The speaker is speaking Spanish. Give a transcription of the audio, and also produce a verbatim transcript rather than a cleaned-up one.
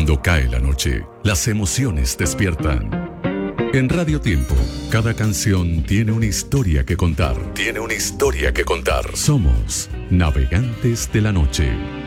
Cuando cae la noche, las emociones despiertan. En Radio Tiempo, cada canción tiene una historia que contar. Tiene una historia que contar. Somos Navegantes de la Noche.